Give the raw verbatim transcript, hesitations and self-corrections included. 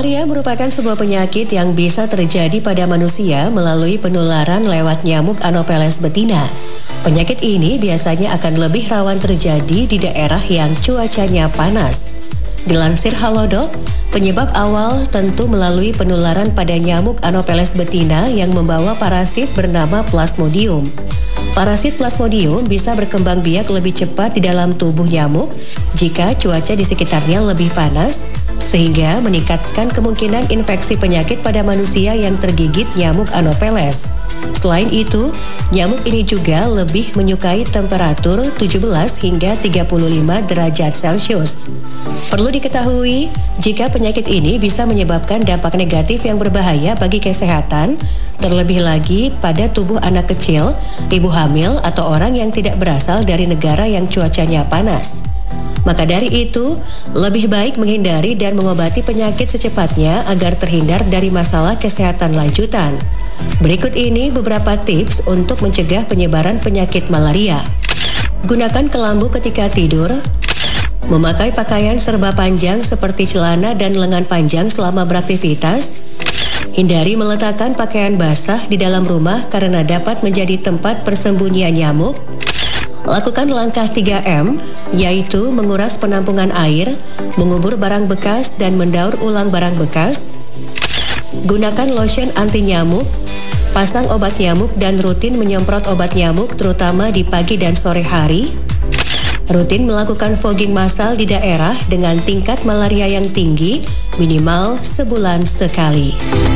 Malaria merupakan sebuah penyakit yang bisa terjadi pada manusia melalui penularan lewat nyamuk Anopheles betina. Penyakit ini biasanya akan lebih rawan terjadi di daerah yang cuacanya panas. Dilansir Halodoc, penyebab awal tentu melalui penularan pada nyamuk Anopheles betina yang membawa parasit bernama Plasmodium. Parasit Plasmodium bisa berkembang biak lebih cepat di dalam tubuh nyamuk jika cuaca di sekitarnya lebih panas, sehingga meningkatkan kemungkinan infeksi penyakit pada manusia yang tergigit nyamuk Anopheles. Selain itu, nyamuk ini juga lebih menyukai temperatur tujuh belas hingga tiga puluh lima derajat Celcius. Perlu diketahui, jika penyakit ini bisa menyebabkan dampak negatif yang berbahaya bagi kesehatan, terlebih lagi pada tubuh anak kecil, ibu hamil, atau orang yang tidak berasal dari negara yang cuacanya panas. Maka dari itu, lebih baik menghindari dan mengobati penyakit secepatnya agar terhindar dari masalah kesehatan lanjutan. Berikut ini beberapa tips untuk mencegah penyebaran penyakit malaria. Gunakan kelambu ketika tidur. Memakai pakaian serba panjang seperti celana dan lengan panjang selama beraktivitas. Hindari meletakkan pakaian basah di dalam rumah karena dapat menjadi tempat persembunyian nyamuk. Lakukan langkah tiga M, yaitu menguras penampungan air, mengubur barang bekas, dan mendaur ulang barang bekas. Gunakan lotion anti nyamuk, pasang obat nyamuk dan rutin menyemprot obat nyamuk terutama di pagi dan sore hari. Rutin melakukan fogging massal di daerah dengan tingkat malaria yang tinggi, minimal sebulan sekali.